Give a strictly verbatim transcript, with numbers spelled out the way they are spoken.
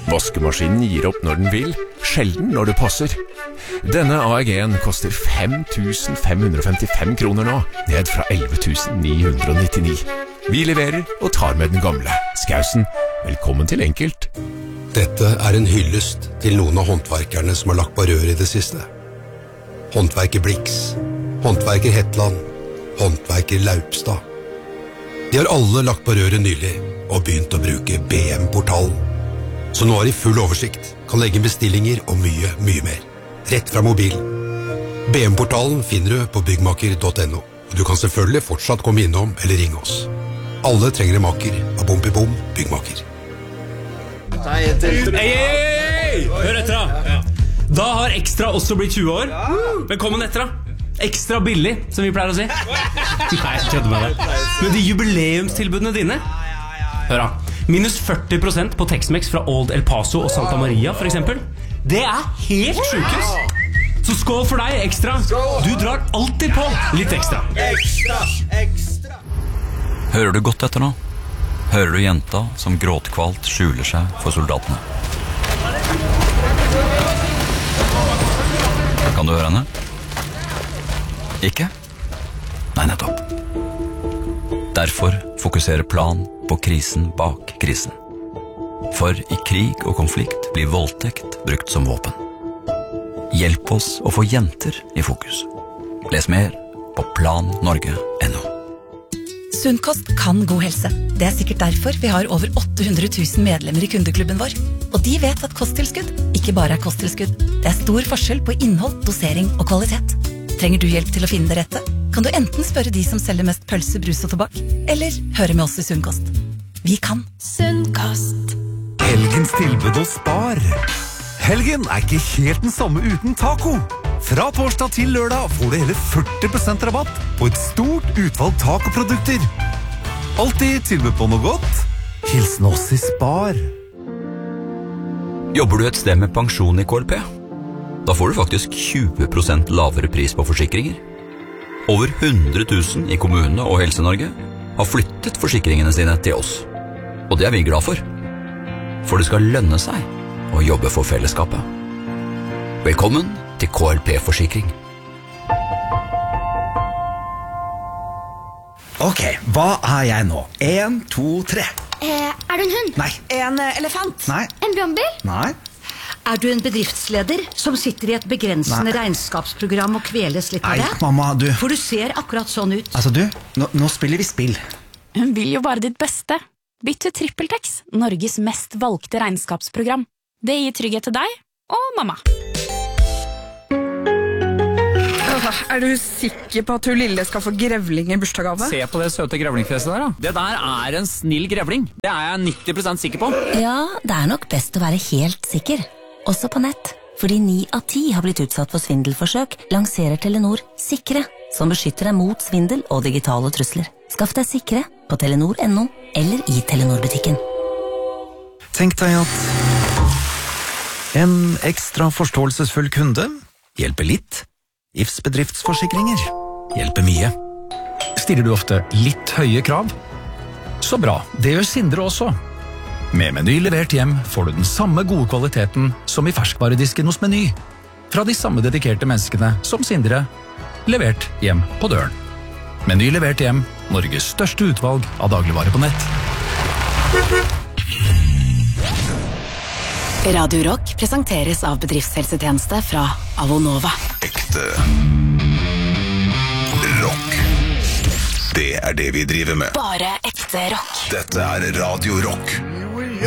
Vaskemaskinen gir opp når den vil, sjelden når det passer. Denne A E G-en koster fem tusen fem hundre og femtifem kroner nå, ned fra elleve tusen ni hundre og nittini. Vi leverer og tar med den gamle. Skausen, velkommen til Enkelt. Dette er en hyllest til noen av håndverkerne som har lagt på rør i det siste. Håndverker Blix, håndverker Hetland, håndverker Laupstad. De har alle lagt på røret nylig og begynt å bruke B M-portalen. Så nå har de full oversikt, kan legge bestillinger og mye, mye mer. Rett fra mobilen. B M-portalen finner du på byggmaker punktum no, og du kan selvfølgelig fortsatt komme innom eller ringe oss. Alle trenger en maker av Bom i Bom byggmaker. Hei, hei, hei! Hør etter da. Da har Ekstra også blitt tjue år. Velkommen etter da. Ekstra billig, som vi pleier å si. Nei, jeg kødder med deg. Men de jubileumstilbudene dine, hør da, minus førti prosent på Tex-Mex fra Old El Paso og Santa Maria, for eksempel. Det er helt sjukest. Så skål for deg, Ekstra. Du drar alltid på litt ekstra. Ekstra, ekstra. Hører du godt etter nå? Hører du jenta som gråtkvalt skjuler seg for soldatene? Kan du høre henne? Ikke? Nei, nettopp. Derfor fokuserer Plan på krisen bak krisen. For i krig og konflikt blir voldtekt brukt som våpen. Hjelp oss å få jenter i fokus. Les mer på plan norge punktum no. Sunnkost kan god helse. Det er sikkert derfor vi har over åtte hundre tusen medlemmer i kundeklubben vår. Og de vet at kosttilskudd ikke bare er kosttilskudd. Det er stor forskjell på innhold, dosering og kvalitet. Trenger du hjelp til å finne det rette? Kan du enten spørre de som selger mest pølse, brus og tobakk, eller høre med oss i Sunnkost. Vi kan. Sunnkost. Helgens tilbud hos Spar. Helgen er ikke helt den samme uten taco. Fra torsdag til lørdag får du hele førti prosent rabatt på et stort utvalg tacoprodukter. Alltid tilbud på noe godt. Hilsen oss i Spar. Jobber du et sted med pensjon i K L P? Da får du faktisk tjue prosent lavere pris på forsikringer. Over hundre tusen i kommunene og Helse-Norge har flyttet forsikringene sine til oss. Og det er vi glad for. For det skal lønne seg å jobbe for fellesskapet. Velkommen til K L P-forsikring. Ok, hva er jeg nå? En, to, tre. Eh, er du en hund? Nei. En uh, elefant? Nei. En brannbil? Nei. Er du en bedriftsleder som sitter i et begrensende Nei. regnskapsprogram og kveles litt av det? Nei, mamma, du... For du ser akkurat sånn ut. Altså, du, nå, nå spiller vi spill. Hun vil jo bare ditt beste. Bytt til TrippelTex, Norges mest valgte regnskapsprogram. Det gir trygghet til deg og mamma. Er du sikker på at hun lille skal få grevling i bursdagsgave? Se på det søte grevlingfjeset der da. Det der er en snill grevling. Det er jeg nitti prosent sikker på. Ja, det er nok best å være helt sikker. Også på nett. Fordi ni av ti har blitt utsatt for svindelforsøk, lanserer Telenor Sikre, som beskytter deg mot svindel og digitale trusler. Skaff deg Sikre på telenor punktum no eller i Telenor-butikken. Tenk deg at en ekstra forståelsesfull kunde hjelper litt. I F S bedriftsforsikringer hjelper mye. Stiller du ofte litt høye krav? Så bra, det gjør Sindre også. Med Meny levert hjem får du den samme gode kvaliteten som i ferskvaredisken hos Meny. Fra de samme dedikerte menneskene som Sindre, levert hjem på døren. Meny levert hjem, Norges største utvalg av dagligvare på nett. Radio Rock presenteres av bedriftshelsetjeneste fra Avonova. Ekte rock. Det er det vi driver med. Bare ekte rock. Dette er Radio Rock.